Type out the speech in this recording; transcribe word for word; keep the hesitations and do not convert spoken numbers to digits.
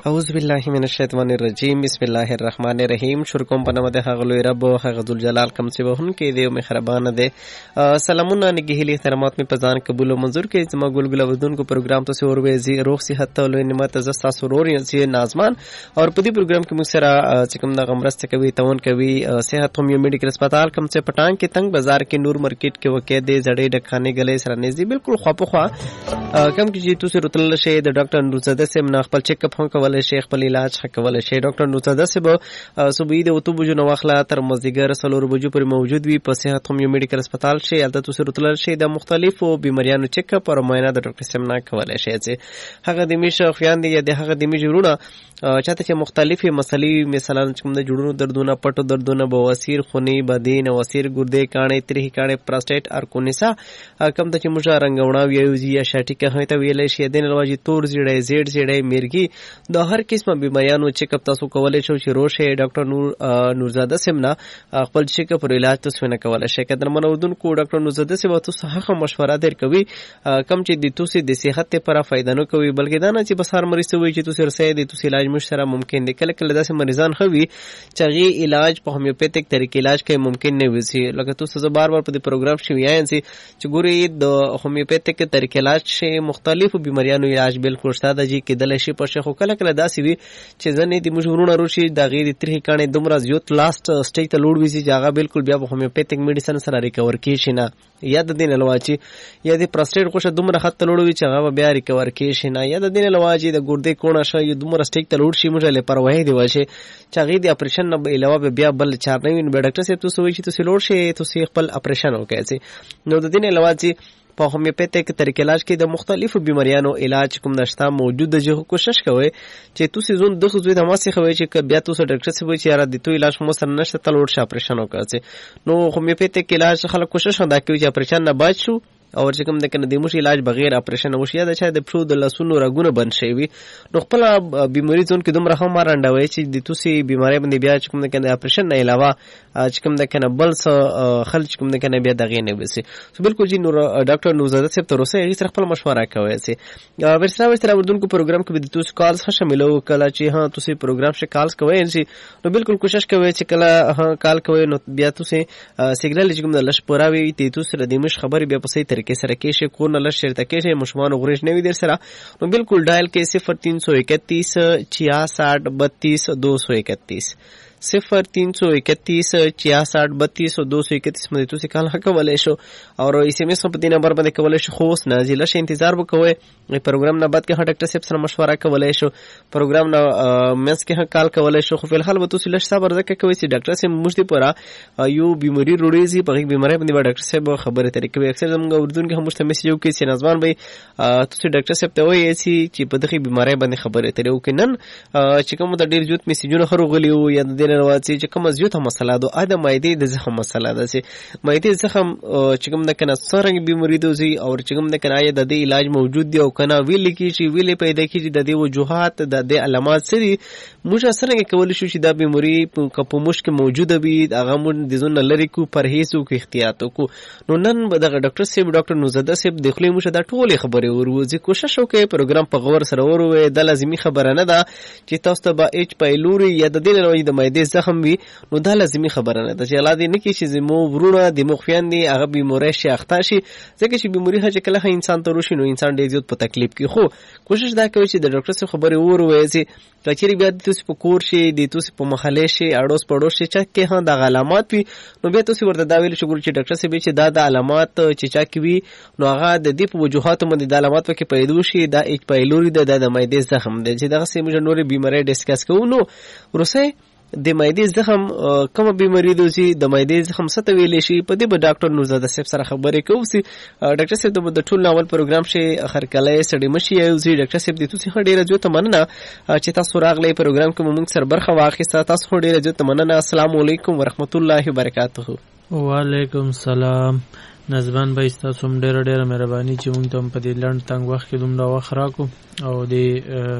اعوذ بالله من الشیطان الرجیم بسم الله الرحمن الرحیم. شروع کوم په نامه د هغه لوی رب او هغه ذوالجلال کوم چې وهن کې دی او مهربان دی. سلامونه نګهلی احترامات می پزان قبول او منظور کې زما ګلګل ودونکو پروګرام ته سور وې روغ صحت او لوی نعمت زستا سرور یې نازمان او په دې پروګرام کې موږ سره چې کوم د غمرسته کوي تون کوي صحت هم یو میډیکل هسپتال کوم چې پټان کې تنگ بازار کې نور مارکیټ کې وکې دی زړې ډکانې غلې سره نږدې بالکل خوا په خوا کم کې چې تاسو رتل شي د ډاکټر نورزاده سیم نه خپل چیک اپ هم کولای شي خپل علاج کولای شي. ډاکټر نورزاده سیم صبح د اوتو بجو نو واخله تر مازیګر سلور بجو پر موجود وي په صحت هم یو میډیکل هسپتال شي البته تاسو رتل شي د مختلفو بیماریانو چیک اپ او معاینه د ډاکټر سیم نه کولای شي چې هغه د میشه خويان دي یا د هغه د می جوړونه چاته چې مختلفي مسلې مثلا کوم د جوړونو دردونه پټو دردونه بواسیر خونی بدین واسیر ګردې کانې تریخ کانې پروستات ار کونیسا کم ته چې موږ رنگونه ویوزي یا شاټیکه هي ته ویلې شي دین لواجی تور زیړې زیړ زیړې میرګي د هر قسمه بیماریانو چیک اپ تاسو کولای شئ چې روشه ډاکټر نور نورزاده سیمنا خپل چیک اپ او علاج تاسو نه کولای شئ. کله منودون کو ډاکټر نورزاده سیمه تاسو هغه مشوره درکوي کم چې د توسي د صحت لپاره فائدہ نه کوي بلکې دا نه چې بسار مریض وي چې تاسو رسې د توسي علاج مشره ممکن دی. کله کله داسې مریضان خوي چې غي علاج په هومیوپیتیک طریقې علاج کوي ممکن نه وي لکه تاسو زه بار بار په دې پروګرام شي وایي چې ګوري د هومیوپیتیک طریقې علاج شي مختلفو بیماریانو علاج بالکل شته د جی کېدل شي په شخو کله کله داسې وي چې ځنې د مشورونه روشي د غیر ترې کانې دومره زیات لاست سټیج ته لوړ وي چې هغه بالکل بیا په هومیوپیتیک میډیسن سره ریکور کیږي نه یا د دین لواچی یا د پروستات کوشه دومره خط لوړ وي چې هغه بیا ریکور کیږي نه یا د دین لواچی د ګردې کونه شي دومره سټیج ته لوړ شي موږ له پروايي دی واشه چې هغه د اپریشن نه علاوه بیا بل چار نه وین ډاکټر صاحب تاسو وایي چې تاسو لوړ شي تاسو خپل اپریشن وکړئ نو د دین لواچی په هومیوپیتیک طریقې علاج کې د مختلفو بیماریانو علاج کوم نشته موجود د جو کوشش کوي چې تاسو زون د خو د ماسه خوي چې بیا تاسو ډاکټر صاحب چې را دي تو علاج مو سره نشته تلوړ شي اپریشن وکړئ نو هومیوپیتیک علاج خلک کوشش وکړي چې اپریشن نه بچ شو او چې کوم د کنه د موشي علاج بغیر اپریشن وشي دا چې د پښو د لاسونو رګونه بند شي وي نو خپل بیماری ځون کې دومره هم راندوي چې د توسي بیماری باندې بیا چې کوم د کنه اپریشن نه علاوه چې کوم د کنه بل څه خلک کوم د کنه بیا دغه نه وسی سو بالکل جی نور ډاکټر نورزاده صاحب تر اوسه یې سره خپل مشوره کوي سي ورسره ورسره وردونکو پروګرام کې د توسي کالز شاملو کله چې ها توسي پروګرام شي کالز کوي سي نو بالکل کوشش کوي چې کله ها کال کوي نو بیا توسي سیګنال چې کوم د لش پوراوي ته توسي د دې مش خبري بیا په صحیح طریقې سره کې شي کو نه لش شرط کې شي مشمان غریش نه وي در سره نو بالکل ډایل کې صفر تین سو اکتیس چھیاسٹھ بتیس دو سو اکتیس صفر تین سو اکتیس چھیاسٹھ بتیس دو سو اکتیس باندې تاسو کال کولای شو او اس ام اس په دې نمبر باندې کولای شو خو نه ځله شي انتظار وکوي پروګرام نه بعد کې ډاکټر صاحب سره مشوره کولای شو پروګرام نه مېس کې کال کولای شو خو په الحال به تاسو لږ صبر وکړئ کوي چې ډاکټر صاحب موږ دې پورا یو بیماری روړېږي په بیماری باندې ډاکټر صاحب خبره طریقې کوي اکثر زموږ اردن کې هم مشته میسج یو کې چې نظمان به تاسو ډاکټر صاحب ته وایي چې په دغه بیماری باندې خبره ترې وکړي نن چې کوم د ډیر جوت میسجونه خروغلی او یا د دې نواڅي چې کوم زیاته مسله ده اده مایدې د زخم مسله ده چې مایدې زخم چې کوم د کنه سرنګ بیماری دوزي او چې کوم د کنه د دې علاج موجود دی او کنه ویل کی شي ویل پیدا کیږي د دې وجوهات د دې علامات سری موږ سره کول شو چې دا بیماری په مشک موجوده وي هغه مون د زون لری کو پرهیز او احتیاط کو نو نن د ډاکټر صاحب ډاکټر نورزاده صاحب د خپل موږ د ټوله خبره وروزي کوشش وکړي پروګرام په غور سره وروي د لازمي خبره نه ده چې تاسو ته به اچ پایلوري یا د دې لوي د مایدې زخم وي نو دا لازمي خبره نه ده چې الله دې نه کې چې زمو ورونه د مخفیان دي هغه بیماری شي اخته شي ځکه چې بیماری هڅه کله انسان ته روشي نو انسان ډېر زیات په تکلیف کې خو کوشش دا کوي چې د ډاکټر صاحب خبره وروي چې کچېری بیا د تاسو په کور شي د تاسو په محله شي اړوس پړوس شي چې کې ها د علامات وي نو بیا تاسو ورته دا ویل شو چې ډاکټر صاحب چې دا د علامات چې چا کې وي نو هغه د دې په وجوهاتو باندې د علامات وکي پیدا شي دا اچ پایلوري د د مایدې زخم دی چې دغه سیمه نورې بیماری ډیسکس کوو نو ورسه د مایدې زخم کومه بیماری دوی د مایدې زخم ست ویلې شي په دې به ډاکټر نورزاده صاحب سره خبرې کوي سي ډاکټر صاحب د ټول ناول پروګرام شي اخر کله سړی مشي او زی ډاکټر صاحب د تاسو ډیره جو تمننه چې تاسو راغلی پروګرام کې موږ سره برخه واخیسته تاسو ډیره جو تمننه. السلام علیکم ورحمت الله وبرکاته. وعلیکم السلام. نظمان بھائی تاسو ډیره ډیره مهرباني چې موږ ته په دې لړ تنگ وخت کې دومره وخت راکو او د